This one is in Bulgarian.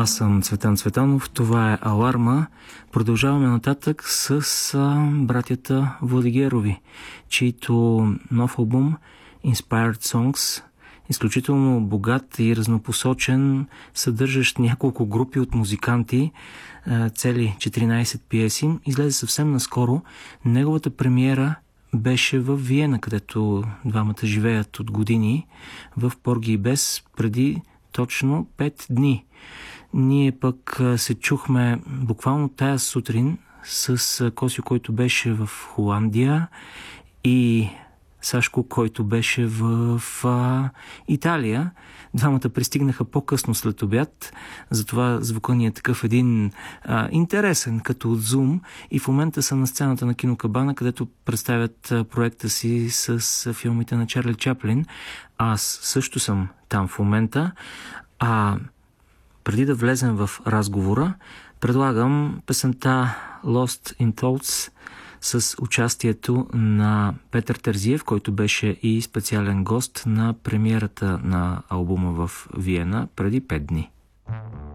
Аз съм Цветан Цветанов, това е Аларма. Продължаваме нататък с братята Владигерови, чийто нов албум Inspired Songs, изключително богат и разнопосочен, съдържащ няколко групи от музиканти, цели 14 пиеси, излезе съвсем наскоро. Неговата премиера беше в Виена, където двамата живеят от години, в Порги и Бес, преди точно 5 дни. Ние пък се чухме буквално тая сутрин с Косио, който беше в Холандия, и Сашко, който беше в Италия. Двамата пристигнаха по-късно след обяд, затова звукът ни е такъв един интересен, като от Zoom, и в момента са на сцената на Кинокабана, където представят проекта си с филмите на Чарли Чаплин. Аз също съм там в момента. Преди да влезем в разговора, предлагам песента Lost in Thoughts с участието на Петър Терзиев, който беше и специален гост на премиерата на албума в Виена преди 5 дни.